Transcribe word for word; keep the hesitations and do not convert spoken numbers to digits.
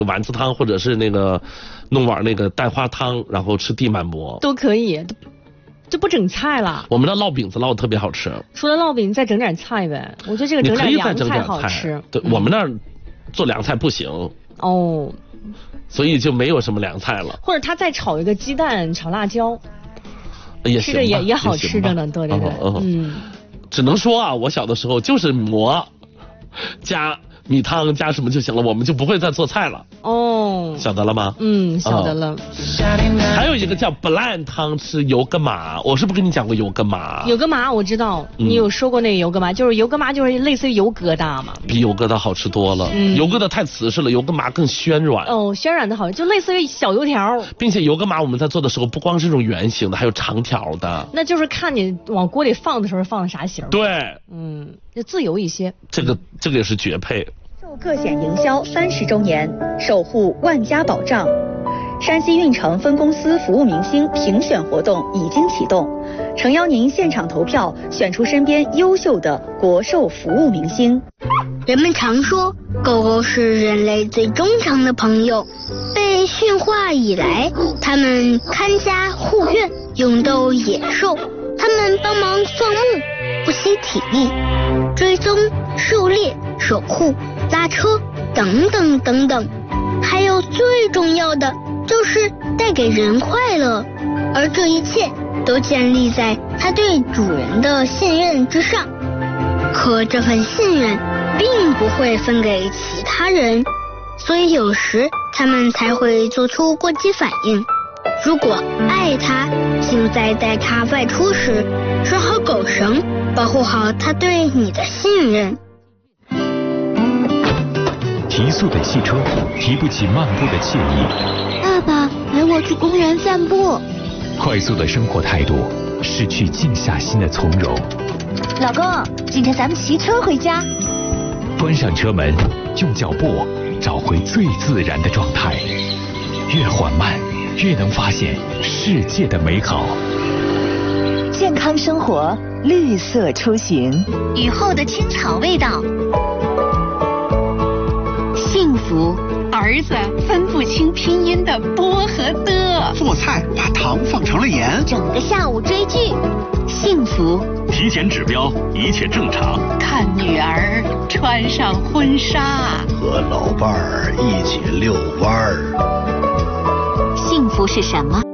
丸子汤，或者是那个弄碗那个蛋花汤，然后吃地满馍都可以，就不整菜了。 我们那烙饼子烙的特别好吃。 除了烙饼，再整点菜呗。我觉得这个整点凉菜好吃。 对，嗯、我们那儿做凉菜不行。 哦。 所以就没有什么凉菜了。 或者他再炒一个鸡蛋炒辣椒， 也吃着也也好吃着呢。对对对，嗯。嗯只能说啊，我小的时候就是馍加米汤加什么就行了，我们就不会再做菜了。哦，晓得了吗？ 嗯，晓得了。 哦、还有一个叫不烂汤，吃油疙麻，我是不是跟你讲过油疙麻？ 油疙麻我知道，嗯、你有说过那个油疙麻，就是油疙麻就是类似于油疙瘩嘛。 比油疙瘩好吃多了，嗯、油疙瘩太瓷实了，油疙麻更暄软。 哦，暄软的好，就类似于小油条。 并且油疙麻我们在做的时候，不光是这种圆形的，还有长条的。 那就是看你往锅里放的时候放的啥形。 对， 嗯，就自由一些。 这个这个也是绝配。 各险营销三十周年，守护万家保障。山西运城分公司服务明星评选活动已经启动，诚邀您现场投票，选出身边优秀的国寿服务明星。 人们常说，狗狗是人类最忠诚的朋友。被驯化以来，它们看家护院，勇斗野兽。它们帮忙放牧，不惜体力，追踪、狩猎、守护、拉车等等等等，还有最重要的就是带给人快乐，而这一切都建立在它对主人的信任之上。可这份信任并不会分给其他人，所以有时他们才会做出过激反应。如果爱它，就在带它外出时拴好狗绳，保护好它对你的信任。 提速的汽车提不起漫步的惬意。 爸爸，陪我去公园散步。 快速的生活态度失去静下心的从容。 老公，今天咱们骑车回家。 关上车门，用脚步找回最自然的状态，越缓慢越能发现世界的美好。 健康生活，绿色出行。 雨后的青草味道，幸福。 儿子分不清拼音的波和的。 做菜把糖放成了盐。 整个下午追剧，幸福。 体检指标一切正常。 看女儿穿上婚纱， 和老伴儿一起遛弯儿。 幸福是什么？